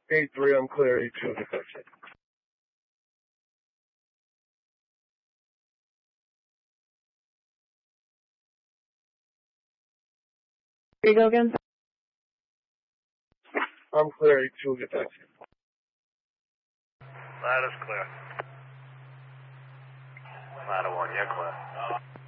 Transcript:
A3, I'm clear. A2, get taxi. Here you go again. I'm clear. A2, get taxi. That is clear. Ladder 1, you're clear.